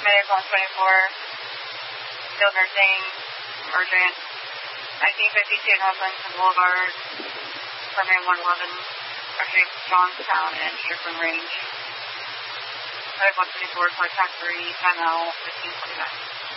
Medic 124, skilled nursing, urgent. 1952 North Lincoln Boulevard, Permian 111, actually Johnstown and Strickland Range. Medic 124 for attack 3, timeout 1549.